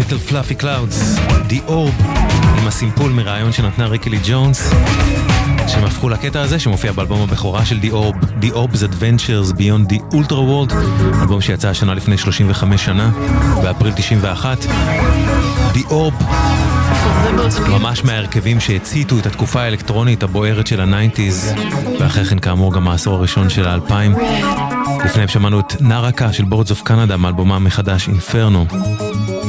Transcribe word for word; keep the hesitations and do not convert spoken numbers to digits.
Little Fluffy Clouds, The Orb, עם הסימפול מרעיון שנתנה ריקי לי ג'ונס, שהם הפכו לקטע הזה שמופיע באלבום הבכורה של The Orb, The Orb's Adventures Beyond the Ultra World, אלבום שיצא השנה לפני שלושים וחמש שנה, באפריל תשעים ואחת. The Orb, ממש מההרכבים שהציתו את התקופה האלקטרונית הבוערת של ה-תשעים, ואחרי כן כאמור גם העשור הראשון של ה-אלפיים. לפניהם שמענו את נרקה של בורדס אוף קנדה מאלבומם מחדש אינפרנו.